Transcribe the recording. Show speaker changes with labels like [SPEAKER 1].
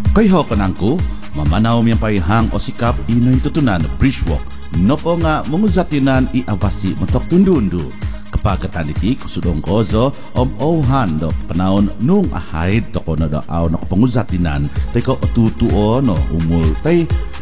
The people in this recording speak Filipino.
[SPEAKER 1] Kay ho kanangko, mamanaw miyang paihang o sikap inoy tutunan bridgewalk. No po nga munguzatinan iabasi matok tundundu. Kapag kataniti kusudong kozo ohan do panahon nung ahayd to ko na do aw nakapanguzatinan tay ko otutuo no umul tay